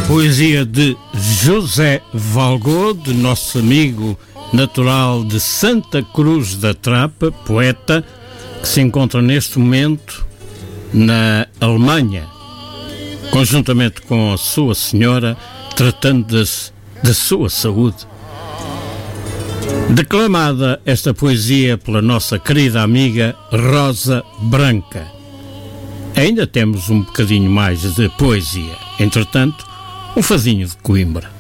Poesia de José Valgode, nosso amigo natural de Santa Cruz da Trapa, poeta, que se encontra neste momento na Alemanha, conjuntamente com a sua senhora, tratando da sua saúde. Declamada esta poesia pela nossa querida amiga Rosa Branca. Ainda temos um bocadinho mais de poesia. Entretanto, um fadinho de Coimbra.